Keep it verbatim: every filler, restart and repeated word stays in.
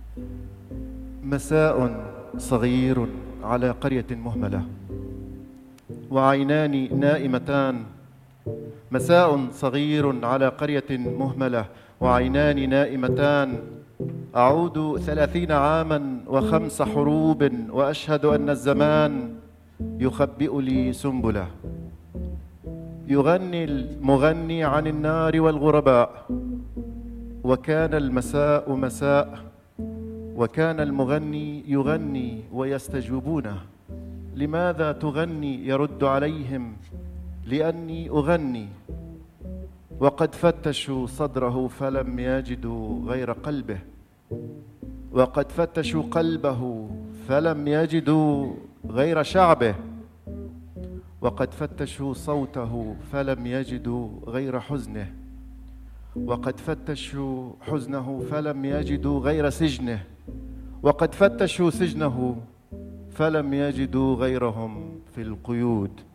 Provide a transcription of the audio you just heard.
مساء صغير على قرية مهملة وعينان نائمتان. مساء صغير على قرية مهملة وعينان نائمتان. أعود ثلاثين عاما وخمس حروب وأشهد أن الزمان يخبئ لي سنبلة. يغني المغني عن النار والغرباء، وكان المساء مساء، وكان المغني يغني ويستجوبونه. لماذا تغني؟ يرد عليهم: لأني أغني. وقد فتشوا صدره فلم يجدوا غير قلبه، وقد فتشوا قلبه فلم يجدوا غير شعبه، وقد فتشوا صوته فلم يجدوا غير حزنه، وقد فتشوا حزنه فلم يجدوا غير سجنه، وقد فتشوا سجنه فلم يجدوا غيرهم في القيود.